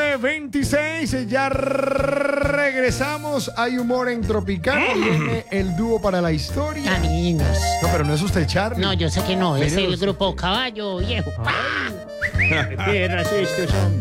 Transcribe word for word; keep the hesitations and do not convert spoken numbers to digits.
nueve veintiséis, ya regresamos. Hay humor en Tropical. Viene el dúo para la historia. Caninos. No, pero no es usted, Charlie. No, yo sé que no. Es Mire el usted. grupo Caballo Viejo. Qué perras estos, hombre.